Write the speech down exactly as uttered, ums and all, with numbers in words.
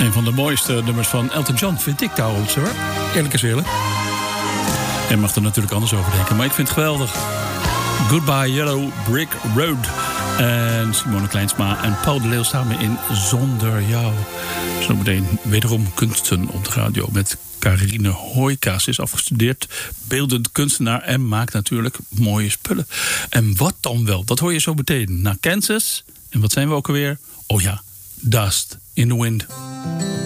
Een van de mooiste nummers van Elton John, vind ik trouwens, hoor. Eerlijk is eerlijk. Je mag er natuurlijk anders over denken, maar ik vind het geweldig. Goodbye Yellow Brick Road. En Simone Kleinsma en Paul de Leeuw samen in Zonder Jou. Zometeen wederom kunsten op de radio met Carine Hooijkaas. Ze is afgestudeerd beeldend kunstenaar en maakt natuurlijk mooie spullen. En wat dan wel? Dat hoor je zo meteen. Naar Kansas. En wat zijn we ook alweer? Oh ja, Dust in the Wind.